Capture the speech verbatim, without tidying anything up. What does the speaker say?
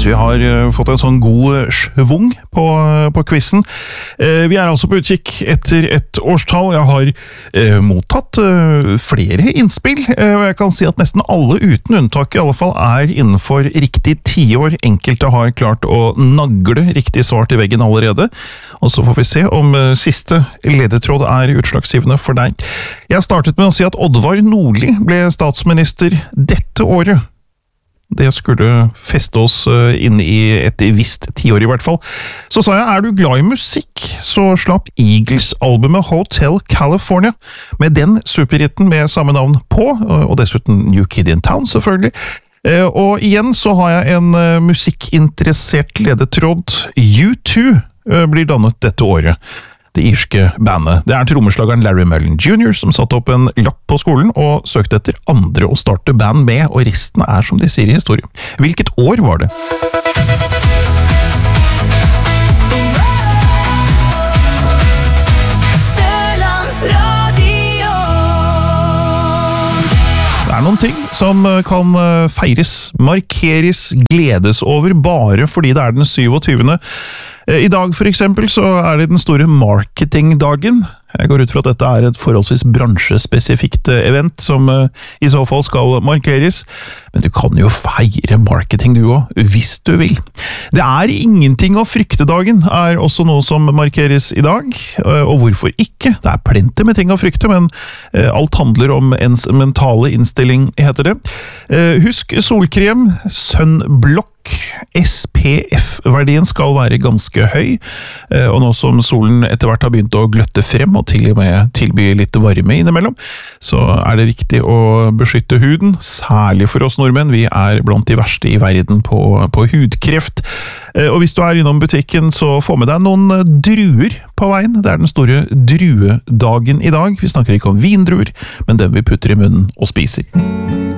synes vi har fått en sånn god svung på, på quizen. Vi er altså på utkikk etter et årstall. Jeg har eh, mottatt eh, flere innspill, eh, og jeg kan si at nesten alle uten unntak i alle fall er innenfor riktig tiår. Enkelte har klart å nagle riktig svar til veggen allerede, og så får vi se om eh, siste ledetråd er utslagsgivende for deg. Jeg startet med å si at Oddvar Nordli ble statsminister dette året. Det skulle feste oss inn i et visst tiår i hvert fall. Så sa jeg, er du glad i musikk? Så slapp Eagles-albumet Hotel California, med den superhitten med samme navn på, og dessuten New Kid in Town selvfølgelig. Og igjen så har jeg en musikkinteressert ledetråd. U to blir dannet dette året. Det irske bandet. Det er trommeslageren Larry Mullen junior som satte opp en lapp på skolen og søkte etter andre å starte band med, og resten er som de sier i historien. Hvilket år var det? Det er noen ting som kan feires, markeres, gledes over bare fordi det er den syvogtyvende I dag for eksempel så er det den store marketingdagen. Jeg går ut fra at dette er et forholdsvis bransjespesifikt event som i så fall skal markeres. Men du kan jo feire marketing du også, hvis du vil. Det er ingenting å frykte dagen, er også noe som markeres i dag. Og hvorfor ikke? Det er plenty med ting å frykte, men alt handler om ens mentale innstilling, heter det. Husk solkrem, sunblock. S P F-verdien skal være ganske høy, og nå som solen etter hvert har begynt å gløtte frem og til og med tilby litt varme innimellom, så er det viktig å beskytte huden, særlig for oss nordmenn. Vi er blant de verste i verden på, på hudkreft. Og hvis du er innom butikken, så få med deg noen druer på veien. Det er den store druedagen i dag. Vi snakker ikke om vindruer, men den vi putter i munnen og spiser.